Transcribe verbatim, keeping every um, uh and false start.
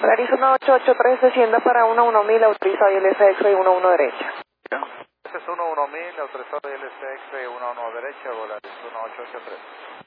Polaris uno ocho ocho tres, descienda para uno uno mil, autorizado y L S X uno uno derecha. Ese es uno uno mil, autorizado y L S X uno uno derecha, Volaris uno ocho ocho tres.